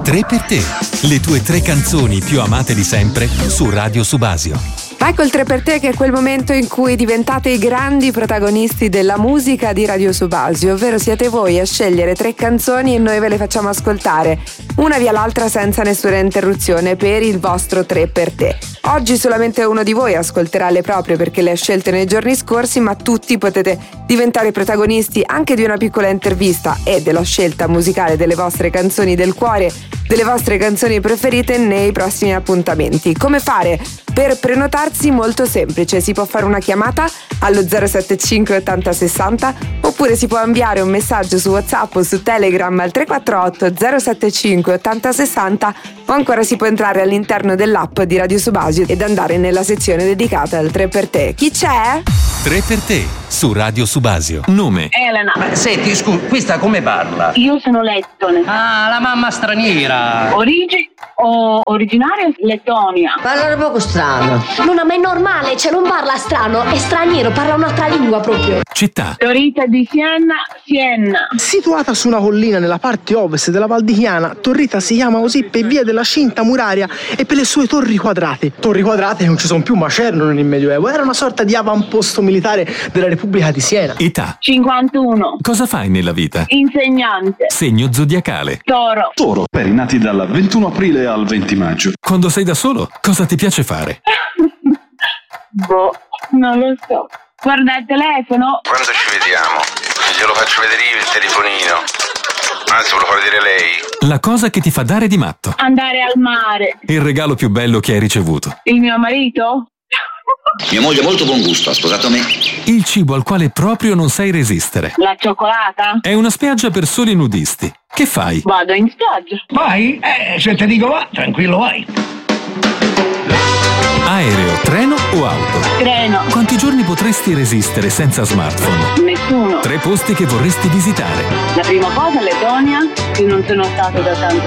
3 per te, le tue 3 canzoni più amate di sempre su Radio Subasio. Ecco il 3 per te, che è quel momento in cui diventate i grandi protagonisti della musica di Radio Subasio, ovvero siete voi a scegliere 3 canzoni e noi ve le facciamo ascoltare, una via l'altra senza nessuna interruzione, per il vostro 3 per te. Oggi solamente uno di voi ascolterà le proprie perché le ha scelte nei giorni scorsi, ma tutti potete diventare protagonisti anche di una piccola intervista e della scelta musicale delle vostre canzoni del cuore, delle vostre canzoni preferite nei prossimi appuntamenti. Come fare? Per prenotarsi molto semplice, si può fare una chiamata allo 075 80 60 oppure si può inviare un messaggio su WhatsApp o su Telegram al 348 075 80 60 o ancora si può entrare all'interno dell'app di Radio Subasio ed andare nella sezione dedicata al 3 per te. Chi c'è? 3 per te su Radio Subasio. Nome? Elena. Ma senti, scusa, questa come parla? Io sono lettone. Ah, la mamma straniera. Origine o originaria Lettonia. Parla poco strano. Ma è normale, cioè non parla strano, è straniero, parla un'altra lingua proprio. Città? Torrita di Siena, Siena. Situata su una collina nella parte ovest della Val di Chiana, Torrita si chiama così per via della cinta muraria e per le sue torri quadrate. Torri quadrate non ci sono più, ma c'erano nel Medioevo. Era una sorta di avamposto militare della Repubblica di Siena. Età? 51. Cosa fai nella vita? Insegnante. Segno zodiacale? Toro. Toro, per i nati dal 21 aprile al 20 maggio. Quando sei da solo, cosa ti piace fare? Boh, non lo so. Guarda il telefono. Quando ci vediamo? Glielo faccio vedere io il telefonino. Anzi, ve lo fa vedere lei. La cosa che ti fa dare di matto? Andare al mare. Il regalo più bello che hai ricevuto? Il mio marito? Mia moglie ha molto buon gusto, ha sposato me. Il cibo al quale proprio non sai resistere? La cioccolata? È una spiaggia per soli nudisti. Che fai? Vado in spiaggia. Vai? Se ti dico va, tranquillo vai. Aereo, treno o auto? Treno. Quanti giorni potresti resistere senza smartphone? Nessuno. 3 posti che vorresti visitare. La prima cosa, Lettonia, che non sono stato da tanto